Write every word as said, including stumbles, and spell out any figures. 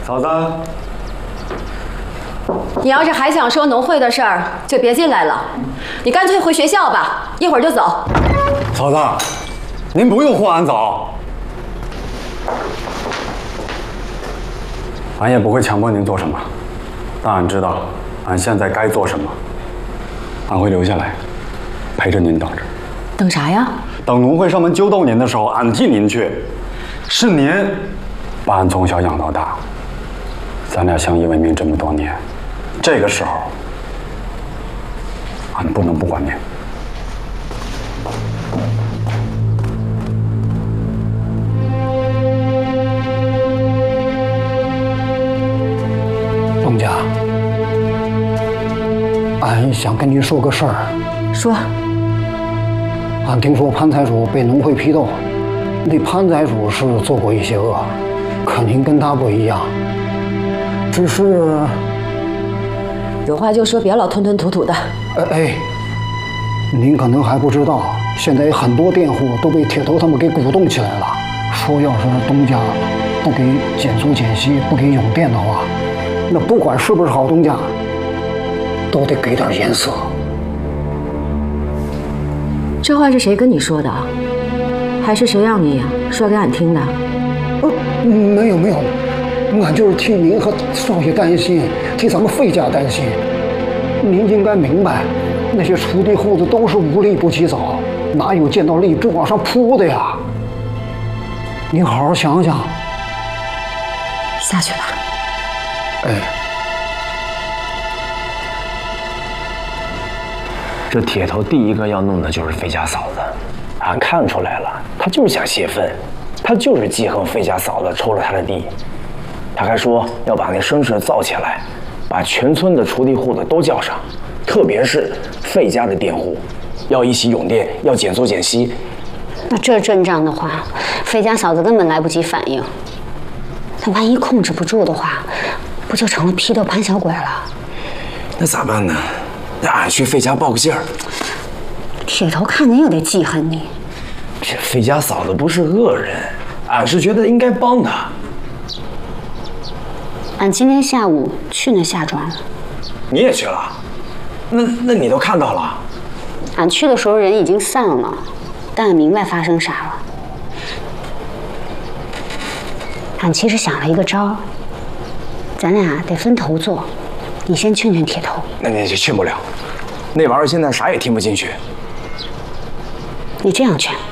嫂子， 你要是还想说农会的事儿，就别进来了，你干脆回学校吧，一会儿就走。 嫂子，您不用护俺走，俺也不会强迫您做什么，但俺知道俺现在该做什么，俺会留下来，陪着您等着。 等啥呀？ 等农会上门揪斗您的时候，俺替您去。是您把俺从小养到大，咱俩相依为命这么多年，这个时候，俺不能不管您。 东家，俺想跟你说个事儿。 说。 俺听说潘财主被农会批斗，那潘财主是做过一些恶，可您跟他不一样，只是有话就说，别老吞吞吐吐的。 哎哎，您可能还不知道，现在很多佃户都被铁头他们给鼓动起来了，说要是东家不给减租减息，不给永佃的话，那不管是不是好东家，都得给点颜色。 这话是谁跟你说的？还是谁让你说给俺听的？ 呃，没有没有，俺就是替您和少爷担心，替咱们费家担心。您应该明白，那些锄地户子都是无利不起早，哪有见到利就往上扑的呀？您好好想想。 下去吧。 哎。 这铁头第一个要弄的就是费家嫂子，俺看出来了，他就是想泄愤，他就是记恨费家嫂子抽了他的地，他还说要把那声势造起来，把全村的锄地户子都叫上，特别是费家的佃户，要一起永佃，要减租减息。 那这阵仗的话，费家嫂子根本来不及反应，他万一控制不住的话，不就成了批斗潘小鬼了？ 那咋办呢？让俺去费家报个信儿。 铁头看见又得记恨你。 这费家嫂子不是恶人，俺是觉得应该帮她。 俺今天下午去那下庄了。 你也去了？那那你都看到了？ 俺去的时候人已经散了，但俺明白发生啥了。俺其实想了一个招，咱俩得分头做。你先劝劝铁头。 那你就劝不了，那玩意儿现在啥也听不进去。 你这样劝。